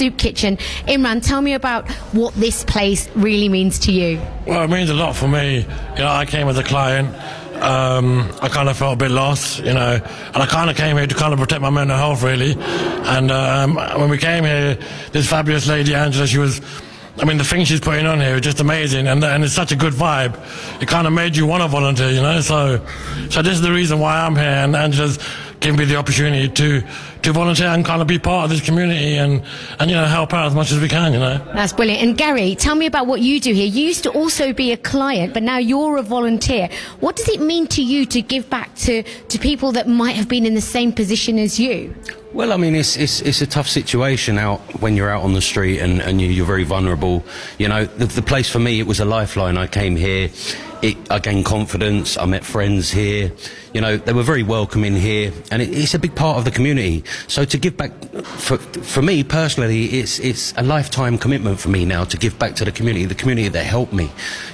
Soup Kitchen. Imran, tell me about what this place really means to you. Well, it means a lot for me. I came as a client. I kind of felt a bit lost, and I kind of came here to kind of protect my mental health, really. And when we came here, this fabulous lady, Angela, the things she's putting on here are just amazing, and it's such a good vibe. It kind of made you want to volunteer, So this is the reason why I'm here, and Angela's given me the opportunity to volunteer and kind of be part of this community and help out as much as we can, That's brilliant. And Gary, tell me about what you do here. You used to also be a client, but now you're a volunteer. What does it mean to you to give back to people that might have been in the same position as you? Well, it's a tough situation out when you're out on the street and you're very vulnerable. The place for me, it was a lifeline. I came here, I gained confidence, I met friends here. They were very welcoming here, and it's a big part of the community. So to give back, for me personally, it's a lifetime commitment for me now to give back to the community that helped me.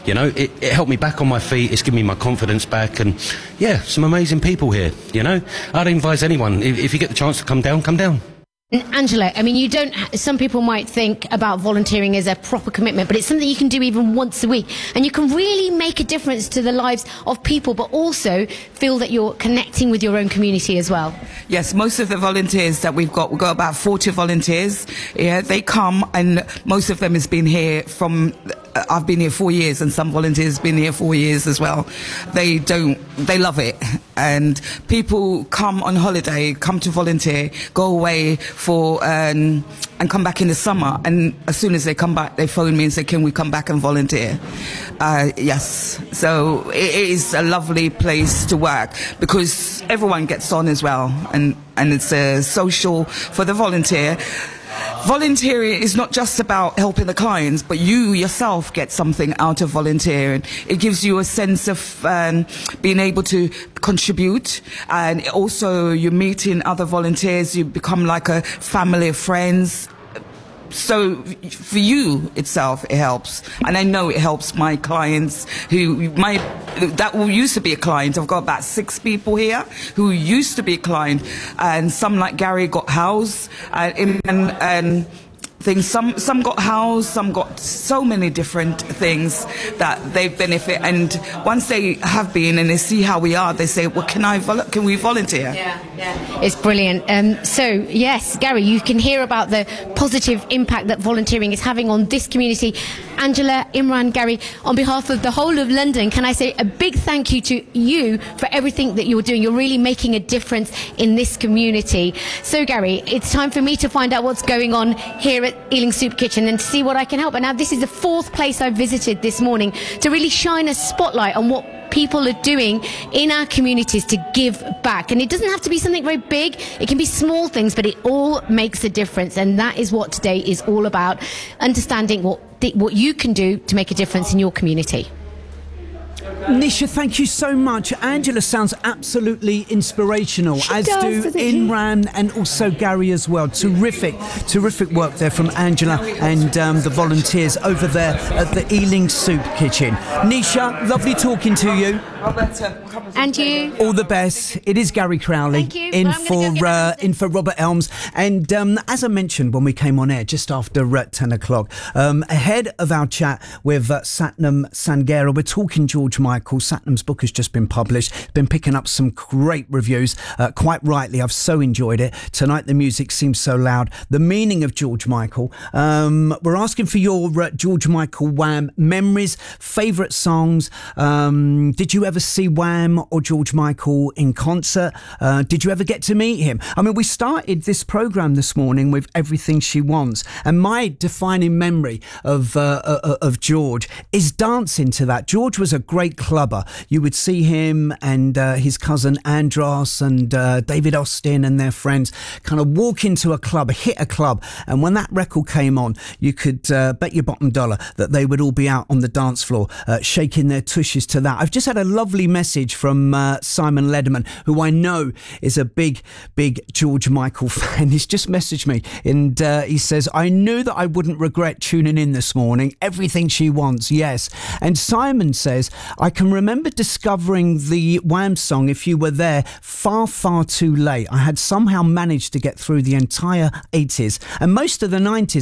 It helped me back on my feet, it's given me my confidence back, and some amazing people here. I'd advise anyone, if you get the chance to come down, come down. Angela, some people might think about volunteering as a proper commitment, but it's something you can do even once a week, and you can really make a difference to the lives of people, but also feel that you're connecting with your own community as well. Yes, most of the volunteers that we've got about 40 volunteers. Yeah, they come, and most of them has been here I've been here 4 years, and some volunteers have been here 4 years as well. They love it. And people come on holiday, come to volunteer, go away and come back in the summer. And as soon as they come back, they phone me and say, can we come back and volunteer? Yes. So it is a lovely place to work because everyone gets on as well. And it's a social for the volunteer. Volunteering is not just about helping the clients, but you yourself get something out of volunteering. It gives you a sense of being able to contribute, and also you're meeting other volunteers. You become like a family of friends. So for you itself, it helps. And I know it helps my clients that used to be a client. I've got about 6 people here who used to be a client, and some like Gary got housed and things. Some got housed, some got so many different things that they benefit. And once they have been and they see how we are, they say, well, can we volunteer? Yeah, it's brilliant. So yes, Gary, you can hear about the positive impact that volunteering is having on this community. Angela, Imran, Gary, on behalf of the whole of London, can I say a big thank you to you for everything that you're doing. You're really making a difference in this community. So Gary, it's time for me to find out what's going on here at Ealing Soup Kitchen and to see what I can help. And now this is the 4th place I visited this morning to really shine a spotlight on what people are doing in our communities to give back. And it doesn't have to be something very big, it can be small things, but it all makes a difference. And that is what today is all about, understanding what you can do to make a difference in your community. Nisha, thank you so much. Angela sounds absolutely inspirational, as do Imran and also Gary as well. Terrific work there from Angela and the volunteers over there at the Ealing Soup Kitchen. Nisha, lovely talking to you. And you. All the best. It is Gary Crowley in for Robert Elms. And as I mentioned when we came on air just after 10 o'clock, ahead of our chat with Satnam Sangera, we're talking George Michael. Satnam's book has just been published. It's been picking up some great reviews, quite rightly. I've so enjoyed it. Tonight the music seems so loud. The meaning of George Michael. We're asking for your George Michael Wham memories, favourite songs. Did you ever see Wham or George Michael in concert? Did you ever get to meet him? I mean, we started this programme this morning with Everything She Wants, and my defining memory of George is dancing to that. George was a great clubber. You would see him and his cousin Andros and David Austin and their friends kind of walk into a club, hit a club, and when that record came on, you could bet your bottom dollar that they would all be out on the dance floor shaking their tushes to that. I've just had a lovely message from Simon Lederman, who I know is a big George Michael fan. He's just messaged me and he says, I knew that I wouldn't regret tuning in this morning. Everything She Wants, yes. And Simon says, I can remember discovering the Wham song, If You Were There, far too late. I had somehow managed to get through the entire 80s and most of the 90s